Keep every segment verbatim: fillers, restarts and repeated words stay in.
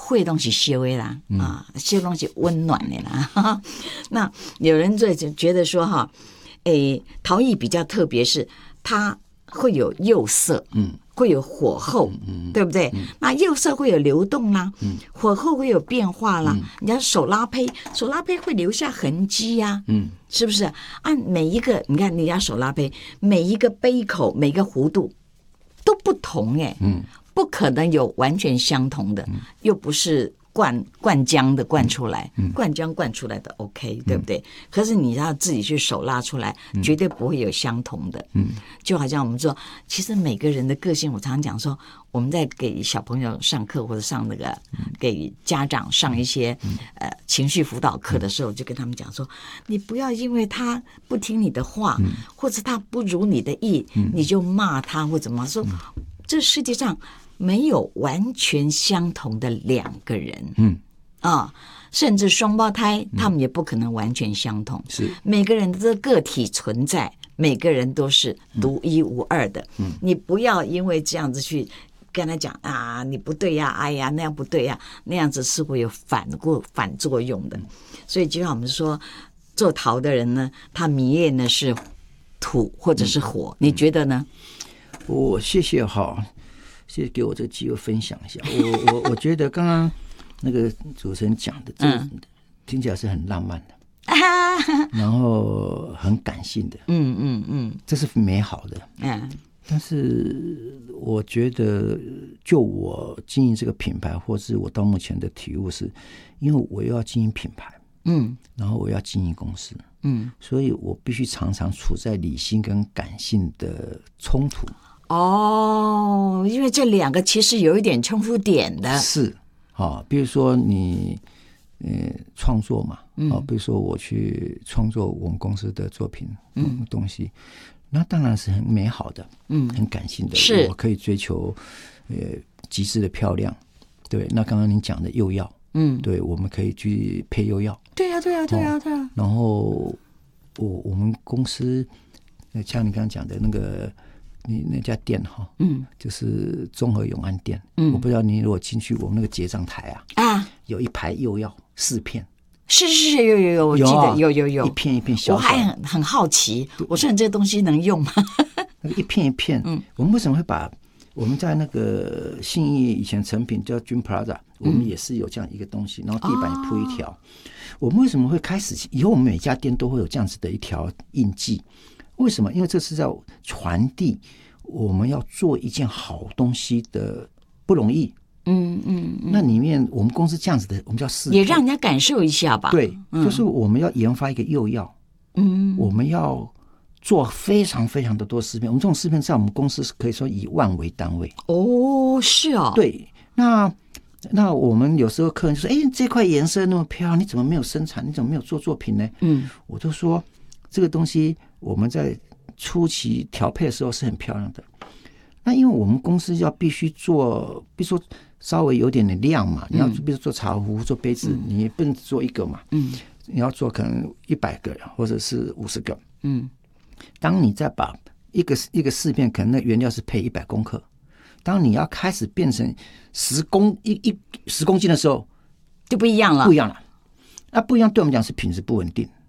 会东西修的啦，嗯、啊，修东西温暖的啦。哈哈那有人就觉得说哈，诶，陶艺比较特别，是它会有釉色，嗯，会有火候，嗯，对不对？嗯、那釉色会有流动啦，嗯，火候会有变化啦。嗯、你要手拉胚，手拉胚会留下痕迹呀、啊，嗯，是不是？按每一个，你看你要手拉胚，每一个杯口，每个弧度都不同哎、欸，嗯。不可能有完全相同的，嗯、又不是灌灌浆的灌出来，嗯、灌浆灌出来的 OK， 对不对？嗯、可是你要自己去手拉出来，嗯、绝对不会有相同的。嗯，就好像我们说，其实每个人的个性，我常常讲说，我们在给小朋友上课或者上那个、嗯、给家长上一些、嗯、呃情绪辅导课的时候，就跟他们讲说，你不要因为他不听你的话，嗯、或者他不如你的意，嗯、你就骂他或怎么说。嗯、这世界上没有完全相同的两个人，嗯啊，甚至双胞胎，他们也不可能完全相同。是每个人的这个个体存在，每个人都是独一无二的。嗯，你不要因为这样子去跟他讲啊，你不对呀、啊，哎呀，那样不对呀、啊，那样子是会有反过反作用的。所以就像我们说，做陶的人呢，他迷恋的是土或者是火，嗯、你觉得呢？ 我谢谢哈。谢谢给我这个机会分享一下。我我我觉得刚刚那个主持人讲的，这嗯、听起来是很浪漫的，然后很感性的，嗯嗯嗯，这是美好的。嗯，但是我觉得，就我经营这个品牌，或是我到目前的体悟是，因为我又要经营品牌，嗯，然后我要经营公司，嗯，所以我必须常常处在理性跟感性的冲突。 哦，因为这两个其实有一点冲突点的， 是啊，比如说你呃创作嘛，嗯、啊，比如说我去创作我们公司的作品，嗯，东西，那当然是很美好的，嗯，很感性的，是我可以追求呃极致的漂亮，对。那刚刚您讲的釉药，嗯，对，我们可以去配釉药， 对呀、啊，对呀、啊，对呀、啊，对呀、啊。 然后我我们公司像你刚刚讲的那个。你那家店哈，嗯，就是中和永安店，嗯，我不知道你如果进去我们那个结账台啊，啊，有一排釉药四片， 是是是，有有有，我记得有有有， 一片一片小小， 我还很很好奇，我说你这个东西能用吗？ 那个一片一片，嗯，我们为什么会把我们在那个信义以前成品叫君 Plaza， 我们也是有这样一个东西，然后地板也铺一条，哦、我们为什么会开始以后我们每家店都会有这样子的一条印记？为什么？因为这是在传递我们要做一件好东西的不容易。嗯嗯，那里面我们公司这样子的，我们叫试也让人家感受一下吧。 对，嗯、就是我们要研发一个釉药，嗯，我们要做非常非常的多试片。我们这种试片在我们公司是可以说以万为单位。 哦，是哦。 对，那那我们有时候客人就说：“哎，这块颜色那么漂亮，你怎么没有生产？你怎么没有做作品呢？”嗯，我就说这个东西。我们在初期调配的时候是很漂亮的，那因为我们公司要必须做，比如说稍微有点点量嘛，你要比如说做茶壶、做杯子，你也不能做一个嘛，嗯，你要做可能一百个或者是五十个，嗯，当你再把一个一个试片，可能那原料是配一百公克，当你要开始变成十公一一十公斤的时候， 就不一样了， 不一样了，那不一样对我们讲是品质不稳定。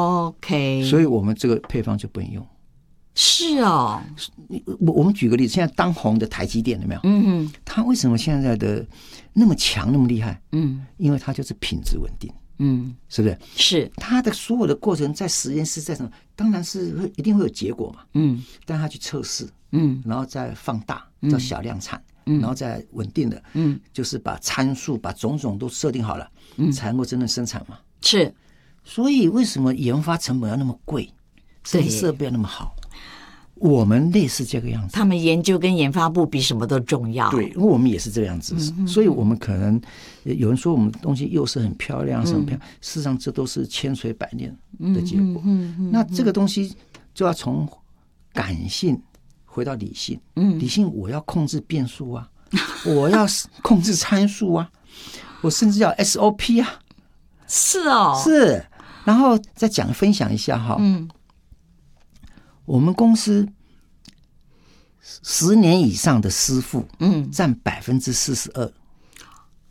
OK， 所以我们这个配方就不能用。 是哦， 我我们举个例子，现在当红的台积电有没有？嗯哼，它为什么现在的那么强那么厉害？嗯，因为它就是品质稳定。嗯，是不是？ 是它的所有的过程在实验室在什么？当然是会一定会有结果嘛。嗯，但它去测试，嗯，然后再放大叫小量产，嗯，然后再稳定的，嗯，就是把参数把种种都设定好了，嗯，才能够真正生产嘛。 是。 所以为什么研发成本要那么贵，甚至设备要那么好？我们类似这个样子， 他们研究跟研发部比什么都重要。 对，因为我们也是这个样子，嗯、所以我们可能有人说我们东西又是很漂亮，什么漂亮，嗯、事实上这都是千锤百炼的结果。嗯嗯嗯、那这个东西就要从感性回到理性。嗯、理性我要控制变数啊，我要控制参数啊，我甚至要 S O P 啊。 是哦， 是，然后再讲分享一下哈。嗯，我们公司十年以上的师傅，嗯，占百分之四十二，